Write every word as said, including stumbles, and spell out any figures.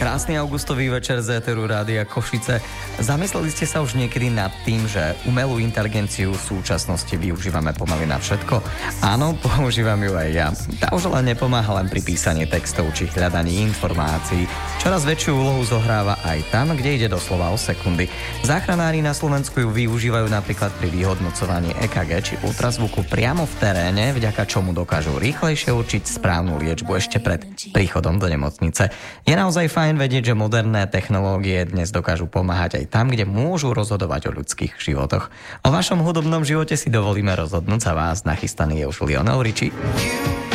Krásny augustový večer z éteru Rádia Košice. Zamysleli ste sa už niekedy nad tým, že umelú inteligenciu v súčasnosti využívame pomaly na všetko? Áno, používam ju aj ja. Tá už len nepomáha len pri písaní textov či hľadaní informácií. Čoraz väčšiu úlohu zohráva aj tam, kde ide doslova o sekundy. Záchranári na Slovensku ju využívajú napríklad pri vyhodnocovaní é ká gé či ultrazvuku priamo v teréne, vďaka čomu dokážu rýchlejšie určiť správnu liečbu ešte pred príchodom do nemocnice. Je naozaj fajn vedieť, že moderné technológie dnes dokážu pomáhať aj tam, kde môžu rozhodovať o ľudských životoch. O vašom hudobnom živote si dovolíme rozhodnúť za vás. Nachystaný je už Lionel Richie.